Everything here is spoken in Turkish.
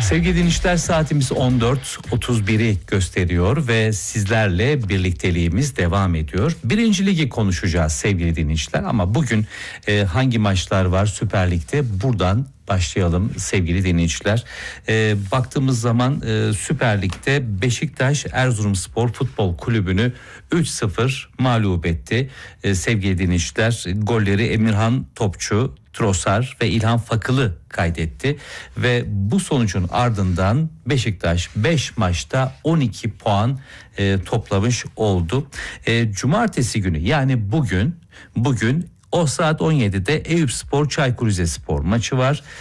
Sevgili dinleyiciler, saatimiz 14.31'i gösteriyor ve sizlerle birlikteliğimiz devam ediyor. Birinci Ligi konuşacağız sevgili dinleyiciler, ama bugün hangi maçlar var Süper Lig'de, buradan başlayalım sevgili dinleyiciler. Baktığımız zaman Süper Lig'de Beşiktaş Erzurumspor Futbol Kulübü'nü 3-0 mağlup etti. Sevgili dinleyiciler, golleri Emirhan Topçu, Trossard ve İlhan Fakılı kaydetti ve bu sonucun ardından Beşiktaş 5 maçta 12 puan toplamış oldu. Cumartesi günü, yani bugün o saat 17'de Eyüpspor Çaykur Rizespor maçı var.